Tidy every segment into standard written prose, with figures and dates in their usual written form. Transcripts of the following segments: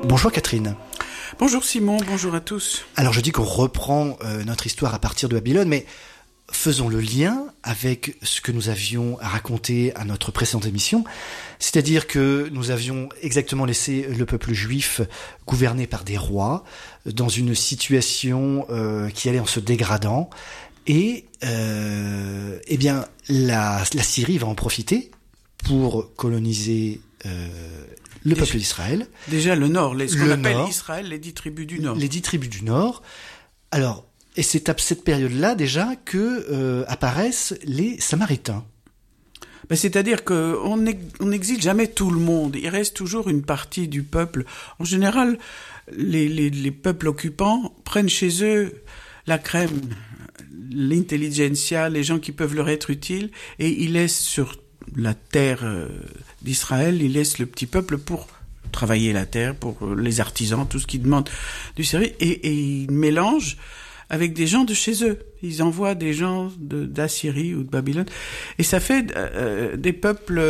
Bonjour Catherine. Bonjour Simon, bonjour à tous. Alors je dis qu'on reprend notre histoire à partir de Babylone, mais faisons le lien avec ce que nous avions à raconter à notre précédente émission, c'est-à-dire que nous avions exactement laissé le peuple juif gouverné par des rois, dans une situation qui allait en se dégradant, et eh bien la Syrie va en profiter pour coloniser le peuple d'Israël. Déjà le Nord, ce qu'on appelle Israël, les 10 tribus du Nord. Les 10 tribus du Nord. Alors, et c'est à cette période-là déjà que apparaissent les Samaritains. Ben, c'est-à-dire qu'on n'exile jamais tout le monde. Il reste toujours une partie du peuple. En général, les peuples occupants prennent chez eux la crème, l'intelligentsia, les gens qui peuvent leur être utiles, et ils laissent sur la terre d'Israël, ils laissent le petit peuple pour travailler la terre, pour les artisans, tout ce qu'ils demandent du service, et ils mélangent avec des gens de chez eux. Ils envoient des gens d'Assyrie ou de Babylone, et ça fait des peuples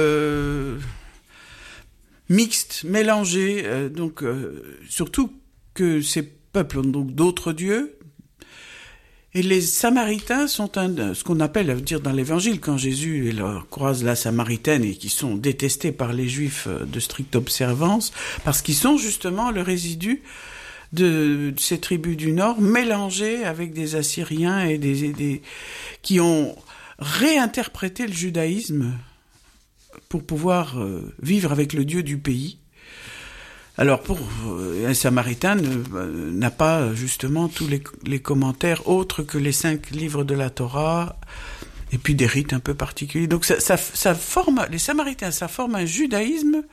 mixtes, mélangés, surtout que ces peuples ont donc d'autres dieux. Et les Samaritains sont ce qu'on appelle, à dire dans l'Évangile, quand Jésus croise la Samaritaine et qui sont détestés par les Juifs de stricte observance, parce qu'ils sont justement le résidu de ces tribus du Nord, mélangés avec des Assyriens et qui ont réinterprété le judaïsme pour pouvoir vivre avec le Dieu du pays. Alors un Samaritain n'a pas justement tous les commentaires autres que les 5 livres de la Torah et puis des rites un peu particuliers. Donc ça forme, les Samaritains, ça forme un judaïsme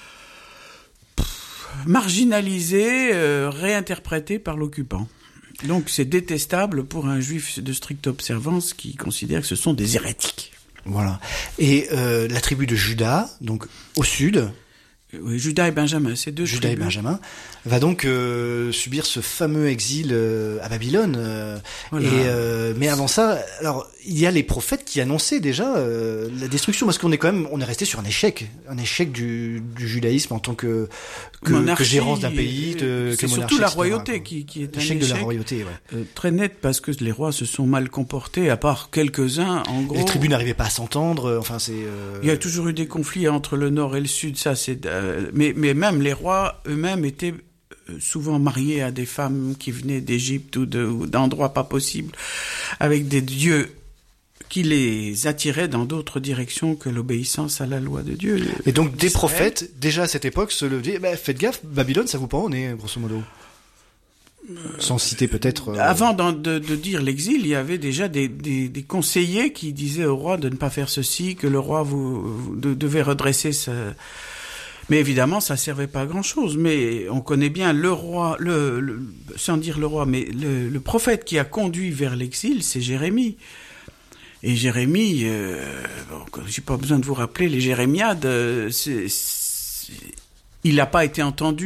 marginalisé, réinterprété par l'occupant. Donc c'est détestable pour un juif de stricte observance qui considère que ce sont des hérétiques. Voilà. Et la tribu de Juda, donc au sud. Oui, Juda et Benjamin, c'est deux Juda tribus. et Benjamin va donc subir ce fameux exil à Babylone. Voilà. Mais avant ça, alors il y a les prophètes qui annonçaient déjà la destruction, parce qu'on est resté sur un échec du judaïsme en tant que gérance d'un pays, c'est surtout la royauté qui est un échec de la royauté, ouais. Très net, parce que les rois se sont mal comportés, à part quelques-uns. En gros, les tribus n'arrivaient pas à s'entendre. Enfin, c'est. Il y a toujours eu des conflits entre le nord et le sud. Ça, c'est. Mais même les rois eux-mêmes étaient souvent mariés à des femmes qui venaient d'Égypte ou d'endroits pas possibles, avec des dieux qui les attiraient dans d'autres directions que l'obéissance à la loi de Dieu. Et donc des prophètes, déjà à cette époque, se levaient, faites gaffe, Babylone, ça vous pend au nez, grosso modo. Sans citer peut-être... Avant de dire l'exil, il y avait déjà des conseillers qui disaient au roi de ne pas faire ceci, que le roi devait redresser sa... Mais évidemment, ça servait pas à grand-chose. Mais on connaît bien le roi, sans dire le roi, mais le prophète qui a conduit vers l'exil, c'est Jérémie. Et Jérémie, j'ai pas besoin de vous rappeler les Jérémiades, il n'a pas été entendu